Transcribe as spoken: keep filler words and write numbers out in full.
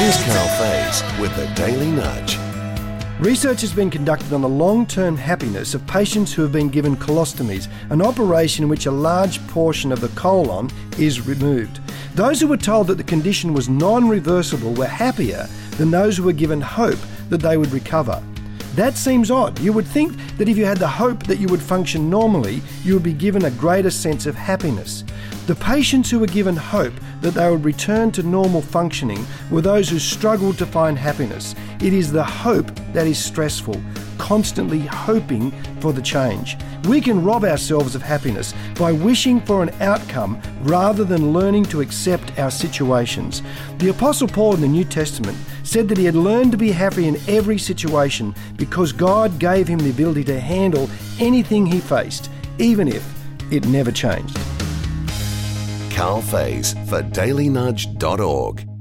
Here's Carl Faze with the Daily Nudge. Research has been conducted on the long-term happiness of patients who have been given colostomies, an operation in which a large portion of the colon is removed. Those who were told that the condition was non-reversible were happier than those who were given hope that they would recover. That seems odd. You would think that if you had the hope that you would function normally, you would be given a greater sense of happiness. The patients who were given hope that they would return to normal functioning were those who struggled to find happiness. It is the hope that is stressful, constantly hoping for the change. We can rob ourselves of happiness by wishing for an outcome rather than learning to accept our situations. The Apostle Paul in the New Testament said that he had learned to be happy in every situation because God gave him the ability to handle anything he faced, even if it never changed. Carl Faze for daily nudge dot org.